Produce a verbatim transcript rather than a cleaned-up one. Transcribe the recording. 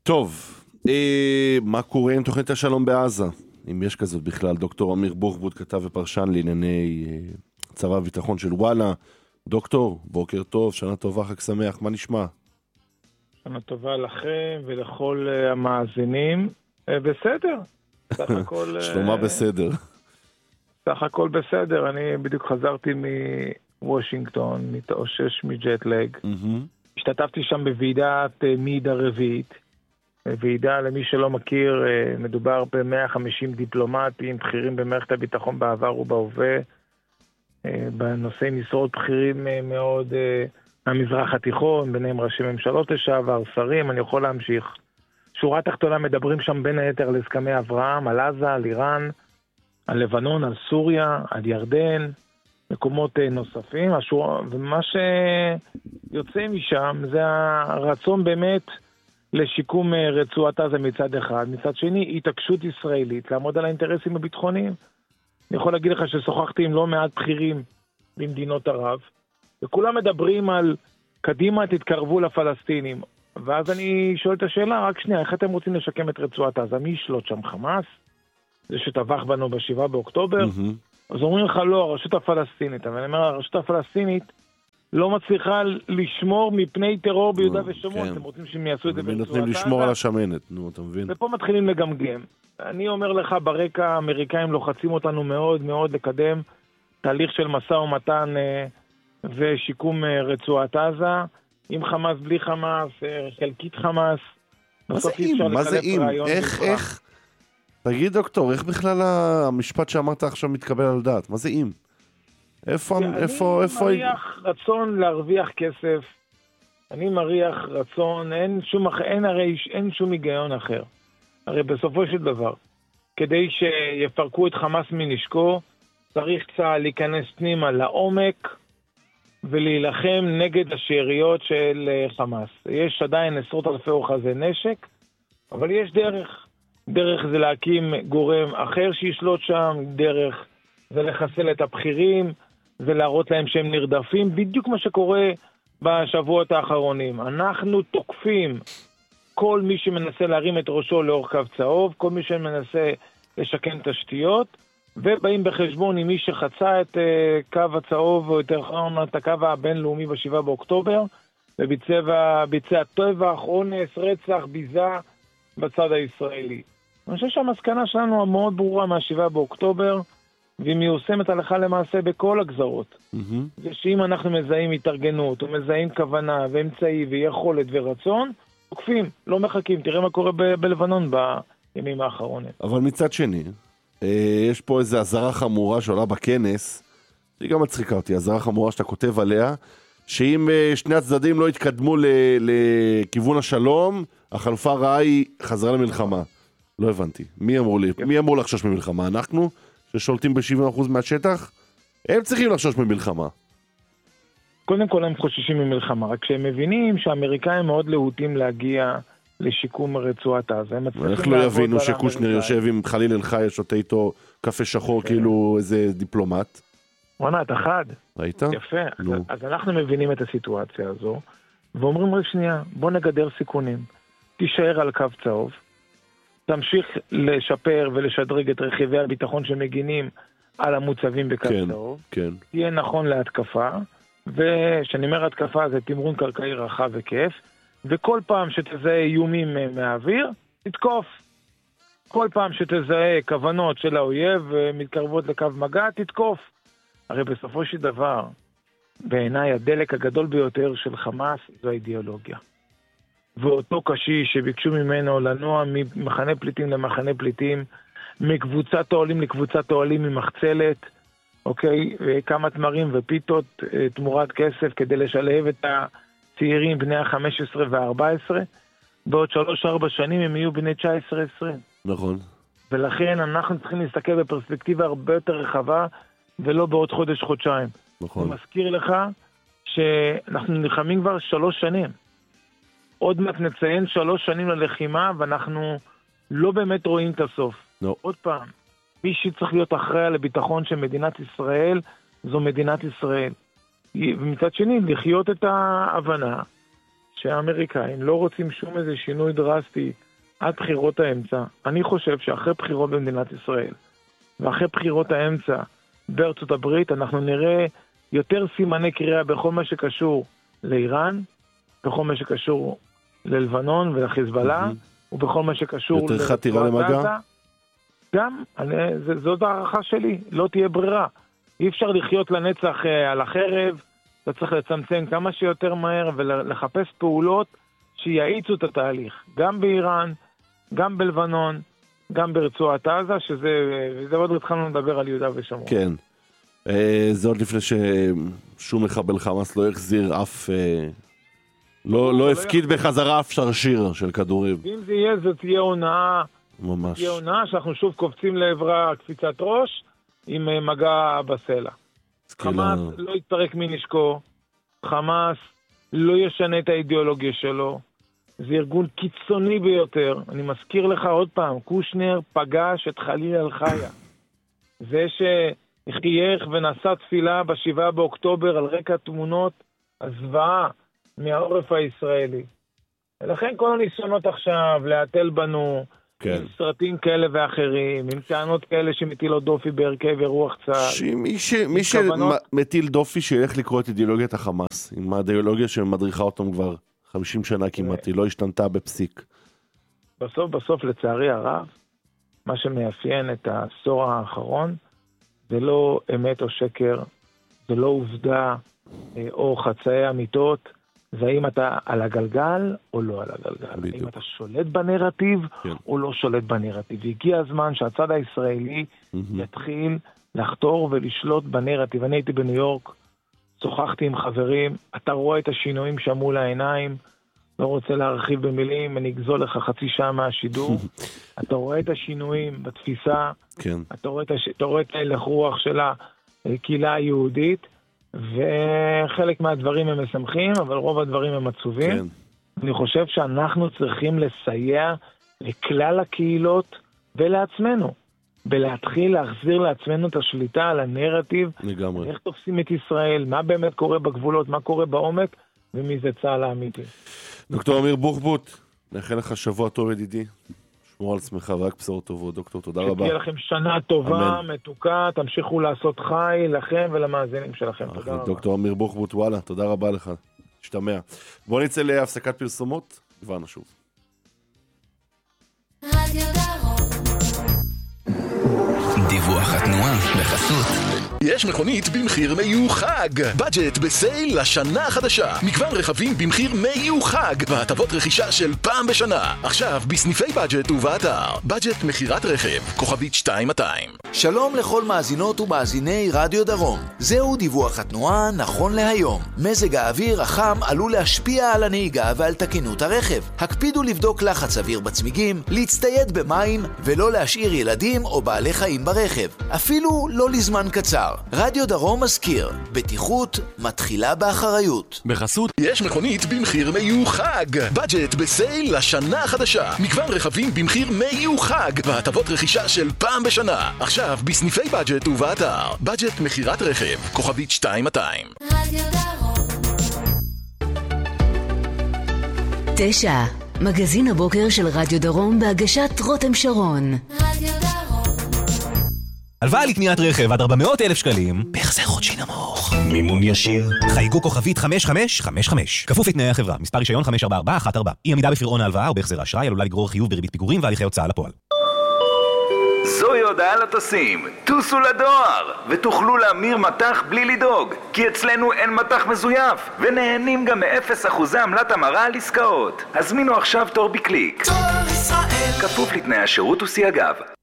טוב, אה, מה קורה עם תוכנית השלום בעזה? אם יש כזאת בכלל, דוקטור אמיר בוחבוט, כתב ופרשן לענייני אה, צבא וביטחון של וואלה. דוקטור, בוקר טוב, שנה טובה, חג שמח, מה נשמע? שנה טובה לכם ולכל uh, המאזינים. Uh, בסדר, סך הכל... שלמה בסדר. סך הכל בסדר, אני בדיוק חזרתי מוושינגטון, מתאושש מג'טלג. השתתפתי שם בוועידת uh, מיד הרביעית. ועידה, למי שלא מכיר, uh, מדובר ב-מאה וחמישים דיפלומטים, בכירים במערכת הביטחון בעבר ובהווה, uh, בנושאי משרות בכירים uh, מאוד... Uh, המזרח התיכון, ביניהם ראשי ממשלות לשעבר, שרים, אני יכול להמשיך. שורה תחתונה מדברים שם בין היתר על הסכמי אברהם, על עזה, על איראן, על לבנון, על סוריה, על ירדן, מקומות נוספים. השורה, ומה שיוצא משם זה הרצון באמת לשיקום רצועת עזה מצד אחד. מצד שני, התעקשות ישראלית לעמוד על האינטרסים הביטחוניים. אני יכול להגיד לך ששוחחתי עם לא מעט בכירים במדינות ערב, וכולם מדברים על קדימה תתקרבו לפלסטינים. ואז אני שואל את השאלה, רק שנייה, איך אתם רוצים לשקם את רצועת עזה? מי ישלוט שם? חמאס? זה שטבח בנו בשבעה באוקטובר? Mm-hmm. אז אומרים לך לא, הרשות הפלסטינית. אבל אני אומר, הרשות הפלסטינית לא מצליחה לשמור מפני טרור ביהודה ושומרון. אתם רוצים שהם יעשו את זה ברצועת עזה? נותנים לשמור על השמנת, נו, אתה מבין? ופה מתחילים לגמגם. אני אומר לך, ברקע האמריקאים לוחצים אותנו מאוד מאוד לקדם תהליך של משא ומתן ושיקום רצועת עזה, עם חמאס, בלי חמאס, חלקית חמאס. מה זה אם? מה זה אם? איך, איך? תגיד דוקטור, איך בכלל המשפט שאמרת עכשיו מתקבל על דעת? מה זה אם? איפה, איפה, איפה... אני מריח רצון להרוויח כסף, אני מריח רצון, אין שום, אין הרי, אין שום היגיון אחר. הרי בסופו של דבר, כדי שיפרקו את חמאס מנשקו, צריך צה"ל להיכנס פנימה לעומק, ולהילחם נגד השאריות של חמאס. יש עדיין עשרות אלפי אוחזי נשק, אבל יש דרך. דרך זה להקים גורם אחר שישלוט שם, דרך זה לחסל את הבכירים, ולהראות להם שהם נרדפים, בדיוק מה שקורה בשבועות האחרונים. אנחנו תוקפים כל מי שמנסה להרים את ראשו לאור קו צהוב, כל מי שמנסה לשכן תשתיות, ובאים בחשבון עם מי שחצה את uh, קו הצהוב, או יותר נכון את הקו הבינלאומי בשבעה באוקטובר, וביצע ביצע טבח, אונס, רצח, ביזה בצד הישראלי. אני חושב שהמסקנה שלנו המאוד ברורה מהשבעה באוקטובר, והיא מיושמת הלכה למעשה בכל הגזרות. Mm-hmm. זה שאם אנחנו מזהים התארגנות, או מזהים כוונה ואמצעי ויכולת ורצון, תוקפים, לא מחכים. תראה מה קורה ב- בלבנון בימים האחרונים. אבל מצד שני, יש פה איזו עזרה חמורה שעולה בכנס, היא גם מצחיקה אותי, עזרה חמורה שאתה כותב עליה, שאם שני הצדדים לא יתקדמו לכיוון השלום, החלופה הרעה היא חזרה למלחמה. לא הבנתי. מי אמור לי? מי אמור לחשוש ממלחמה? אנחנו, ששולטים ב-שבעים אחוז מהשטח? הם צריכים לחשוש ממלחמה. קודם כל הם חוששים ממלחמה, רק שהם מבינים שהאמריקאים מאוד להוטים להגיע לשיקום רצועת עזה. איך לא יבינו שקושנר יושב עם חליל אלחי, שותה איתו קפה שחור כאילו איזה דיפלומט? וואנה, אתה חד. ראית? יפה. אז אנחנו מבינים את הסיטואציה הזו, ואומרים רק שנייה, בוא נגדר סיכונים. תישאר על קו צהוב, תמשיך לשפר ולשדרג את רכיבי הביטחון שמגינים על המוצבים בקו צהוב. כן. תהיה נכון להתקפה, ושאני אומר התקפה זה תמרון קרקעי רחב וכיף, וכל פעם שתזהה איומים מהאוויר, תתקוף. כל פעם שתזהה כוונות של האויב מתקרבות לקו מגע, תתקוף. הרי בסופו של דבר, בעיניי הדלק הגדול ביותר של חמאס זו האידיאולוגיה. ואותו קשיש שביקשו ממנו לנוע ממחנה פליטים למחנה פליטים, מקבוצת אוהלים לקבוצת אוהלים ממחצלת, אוקיי? וכמה תמרים ופיתות תמורת כסף כדי לשלב את הצעירים בני ה-חמש עשרה וה-ארבע עשרה, בעוד שלוש ארבע שנים הם יהיו בני תשע עשרה עשרים. נכון. ולכן אנחנו צריכים להסתכל בפרספקטיבה הרבה יותר רחבה, ולא בעוד חודש חודשיים. נכון. אני מזכיר לך שאנחנו נלחמים כבר שלוש שנים. עוד מעט נציין שלוש שנים ללחימה, ואנחנו לא באמת רואים את הסוף. לא. עוד פעם, מי שצריך להיות אחראי על הביטחון של מדינת ישראל, זו מדינת ישראל. ומצד שני, לחיות את ההבנה שהאמריקאים לא רוצים שום איזה שינוי דרסטי עד בחירות האמצע. אני חושב שאחרי בחירות במדינת ישראל, ואחרי בחירות האמצע בארצות הברית, אנחנו נראה יותר סימני קריאה בכל מה שקשור לאיראן, בכל מה שקשור ללבנון ולחיזבאללה, mm-hmm. ובכל מה שקשור יותר חתירה למגע. גם, אני, זה, זאת הערכה שלי, לא תהיה ברירה. אי אפשר לחיות לנצח uh, על החרב, אתה צריך לצמצם כמה שיותר מהר ולחפש פעולות שיעיצו את התהליך. גם באיראן, גם בלבנון, גם ברצועת עזה, שזה, וזה עוד התחלנו לדבר על יהודה ושומרון. כן. אה, זה עוד לפני ששום מחבל חמאס לא החזיר אף... אה, לא, לא, לא הפקיד לא בחזרה אף שרשיר של כדורים. אם זה יהיה, זאת תהיה הונאה. ממש. תהיה הונאה שאנחנו שוב קופצים לעברה קפיצת ראש עם מגע בסלע. חמאס לא יתפרק מנשקו, חמאס לא ישנה את האידיאולוגיה שלו, זה ארגון קיצוני ביותר. אני מזכיר לך עוד פעם, קושנר פגש את חליל אל-חיה. זה שחייך ונשא תפילה בשבעה באוקטובר על רקע תמונות הזוועה מהעורף הישראלי. ולכן כל הניסיונות עכשיו להתל בנו, כן. עם סרטים כאלה ואחרים, עם טענות כאלה שמטילות דופי בערכי ורוח צה"ל. מי, ש... מי כוונות... שמטיל דופי שילך לקרוא את אידיאולוגיית החמאס, עם האידיאולוגיה שמדריכה אותם כבר חמישים שנה כמעט, היא לא השתנתה בפסיק. בסוף, בסוף, לצערי הרב, מה שמאפיין את העשור האחרון, זה לא אמת או שקר, זה לא עובדה או חצאי אמיתות, זה האם אתה על הגלגל או לא על הגלגל. בדיוק. האם אתה שולט בנרטיב כן. או לא שולט בנרטיב. והגיע הזמן שהצד הישראלי mm-hmm. יתחיל לחתור ולשלוט בנרטיב. אני הייתי בניו יורק, שוחחתי עם חברים, אתה רואה את השינויים שמול העיניים, לא רוצה להרחיב במילים, אני אגזול לך חצי שעה מהשידור. אתה רואה את השינויים בתפיסה, כן. אתה רואה את, הש... אתה רואה את הלך רוח של הקהילה היהודית, וחלק מהדברים הם משמחים, אבל רוב הדברים הם עצובים. כן. אני חושב שאנחנו צריכים לסייע לכלל הקהילות ולעצמנו, בלהתחיל להחזיר לעצמנו את השליטה על הנרטיב, לגמרי. איך תופסים את ישראל, מה באמת קורה בגבולות, מה קורה בעומק, ומי זה צה"ל האמיתי. דוקטור אמיר בוחבוט, נאחל לך שבוע טוב ידידי. שמור על עצמך ורק בשורות טובות. דוקטור, תודה רבה. שתהיה לכם שנה טובה, אמן. מתוקה, תמשיכו לעשות חי לכם ולמאזינים שלכם. תודה רבה. דוקטור אמיר בוחבוט, וואלה, תודה רבה לך. תשתמע. בואו נצא להפסקת פרסומות, כבר נשוב. דיווח התנועה בחסות. יש מכונית במחיר מיוחד. בדג'ט בסייל לשנה החדשה. מגוון רכבים במחיר מיוחד. והטבות רכישה של פעם בשנה. עכשיו בסניפי בדג'ט ובאתר. בדג'ט מחירת רכב. כוכבית שתיים מאתיים. שלום לכל מאזינות ומאזיני רדיו דרום. זהו דיווח התנועה נכון להיום. מזג האוויר החם עלול להשפיע על הנהיגה ועל תקינות הרכב. הקפידו לבדוק לחץ אוויר בצמיגים, להצטייד במים ולא להשאיר ילדים או בעלי חיים ברכב. אפילו לא לזמן קצר. רדיו דרום מזכיר, בטיחות מתחילה באחריות. בחסות יש מכונית במחיר מיוחד. בדג'ט בסייל לשנה החדשה. מגוון רכבים במחיר מיוחד. והטבות רכישה של פעם בשנה. עכשיו בסניפי בדג'ט ובאתר. בדג'ט מחירת רכב. כוכבית שתיים מאתיים. רדיו דרום. תשע. מגזין הבוקר של רדיו דרום בהגשת רותם שרון. רדיו דרום. הלוואה לקניית רכב עד ארבע מאות אלף שקלים בהחזר חודשי נמוך. מימון ישיר. חייגו כוכבית חמש חמש חמש חמש. כפוף לתנאי החברה. מספר רישיון חמש ארבע ארבע אחת ארבע. אי עמידה בפירעון ההלוואה או בהחזר האשראי עלולה לגרור חיוב בריבית פיגורים והליכי הוצאה לפועל. זוהי הודעה לטסים. טוסו לדואר ותוכלו להמיר מטח בלי לדאוג, כי אצלנו אין מטח מזויף ונהנים גם מאפס אחוזי עמלת המרה על עסקאות. הזמינו עכשיו תור בקליק. תור ישראל. כפוף לתנאי השירות וסייגיו.